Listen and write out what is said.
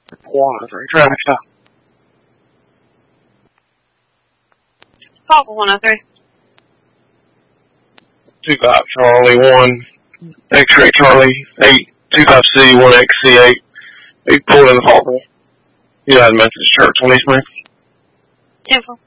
103 traffic stop. Call for 103. 25 Charlie 1, X-ray Charlie 825C 1XC8. He pulled in the Falcon. You had a message church on East Main. 10-4.